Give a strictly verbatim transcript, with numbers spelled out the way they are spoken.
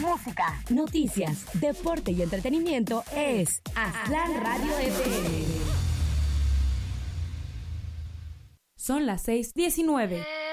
música, noticias, deporte y entretenimiento es Aztlán Radio F M. Son las seis diecinueve.